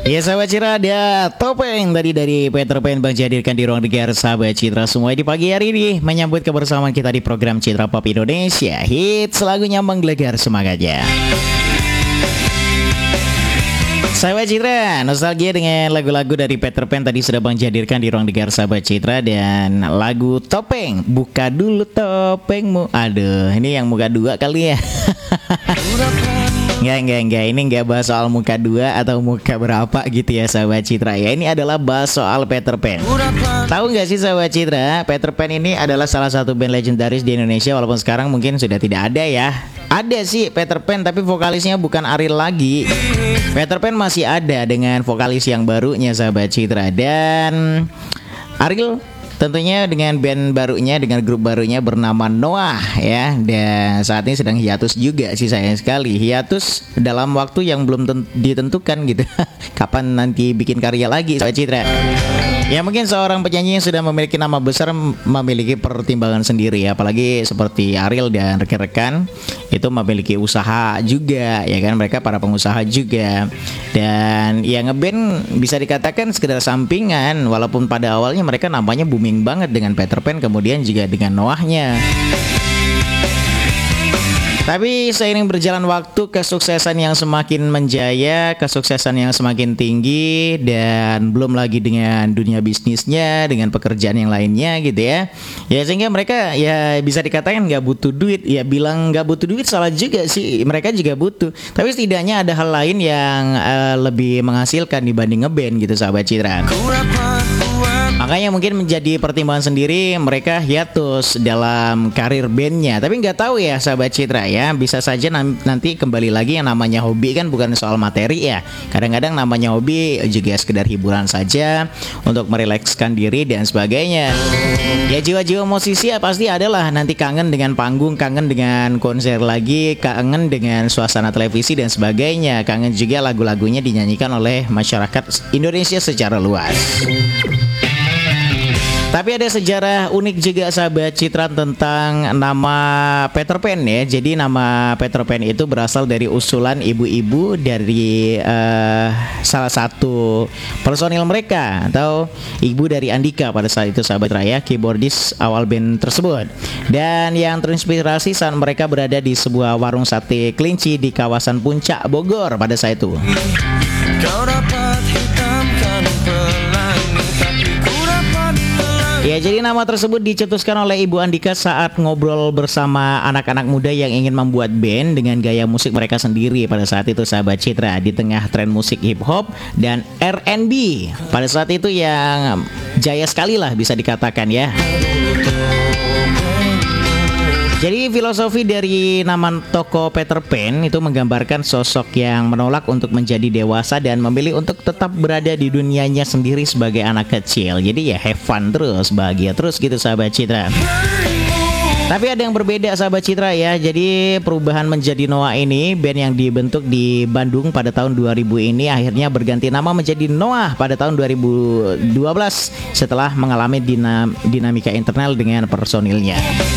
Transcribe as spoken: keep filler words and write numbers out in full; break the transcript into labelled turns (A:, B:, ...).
A: Ya sahabat Citra, ada Topeng tadi dari Peter Pan Bang hadirkan di ruang dengar sahabat Citra semua di pagi hari ini menyambut kebersamaan kita di program Citra Pop Indonesia. Hits lagunya menggelegar semangatnya. Sahabat Citra, nostalgia dengan lagu-lagu dari Peter Pan tadi sudah Bang hadirkan di ruang dengar sahabat Citra. Dan lagu Topeng, buka dulu topengmu. Aduh, ini yang muka dua kali ya. Enggak, enggak, enggak. Ini enggak bahas soal muka dua atau muka berapa gitu ya sahabat Citra ya. Ini adalah bahas soal Peter Pan. Tahu nggak sih sahabat Citra, Peter Pan ini adalah salah satu band legendaris di Indonesia. Walaupun sekarang mungkin sudah tidak ada ya. Ada sih Peter Pan, tapi vokalisnya bukan Ariel lagi. Peter Pan masih ada dengan vokalis yang barunya sahabat Citra. Dan Ariel tentunya dengan band barunya, dengan grup barunya bernama Noah ya. Dan saat ini sedang hiatus juga sih, sayang sekali. Hiatus dalam waktu yang belum ditentukan gitu. Kapan nanti bikin karya lagi sahabat Citra. Ya mungkin seorang penyanyi yang sudah memiliki nama besar memiliki pertimbangan sendiri ya. Apalagi seperti Ariel dan rekan-rekan itu memiliki usaha juga ya kan. Mereka para pengusaha juga. Dan ya ngeband bisa dikatakan sekedar sampingan. Walaupun pada awalnya mereka namanya booming banget dengan Peter Pan, kemudian juga dengan Noahnya. Tapi seiring berjalan waktu, kesuksesan yang semakin menjaya, kesuksesan yang semakin tinggi, dan belum lagi dengan dunia bisnisnya, dengan pekerjaan yang lainnya gitu ya. Ya sehingga mereka ya bisa dikatakan gak butuh duit. Ya bilang gak butuh duit salah juga sih, mereka juga butuh. Tapi setidaknya ada hal lain yang uh, lebih menghasilkan dibanding ngeband gitu sahabat Citra. Makanya mungkin menjadi pertimbangan sendiri mereka hiatus dalam karir bandnya. Tapi nggak tahu ya sahabat Citra ya, bisa saja nanti kembali lagi. Yang namanya hobi kan bukan soal materi ya. Kadang-kadang namanya hobi juga sekedar hiburan saja untuk merilekskan diri dan sebagainya. Ya jiwa-jiwa musisi ya pasti adalah nanti kangen dengan panggung, kangen dengan konser lagi, kangen dengan suasana televisi dan sebagainya. Kangen juga lagu-lagunya dinyanyikan oleh masyarakat Indonesia secara luas. Tapi ada sejarah unik juga sahabat Citra tentang nama Peter Pan ya. Jadi nama Peter Pan itu berasal dari usulan ibu-ibu dari uh, salah satu personil mereka, atau ibu dari Andika pada saat itu sahabat Raya, keyboardis awal band tersebut. Dan yang terinspirasi saat mereka berada di sebuah warung sate kelinci di kawasan Puncak Bogor pada saat itu. Kau dapat hitamkan pelangi, tapi ku dapat. Ya, jadi nama tersebut dicetuskan oleh Ibu Andika saat ngobrol bersama anak-anak muda yang ingin membuat band dengan gaya musik mereka sendiri pada saat itu sahabat Citra, di tengah tren musik hip hop dan R and B pada saat itu yang jaya sekali lah bisa dikatakan ya. Jadi filosofi dari nama toko Peter Pan itu menggambarkan sosok yang menolak untuk menjadi dewasa dan memilih untuk tetap berada di dunianya sendiri sebagai anak kecil. Jadi ya have fun terus, bahagia terus gitu sahabat Citra. Tapi ada yang berbeda sahabat Citra ya. Jadi perubahan menjadi Noah ini, band yang dibentuk di Bandung pada tahun dua ribu ini akhirnya berganti nama menjadi Noah pada tahun dua ribu dua belas setelah mengalami dinam- dinamika internal dengan personilnya.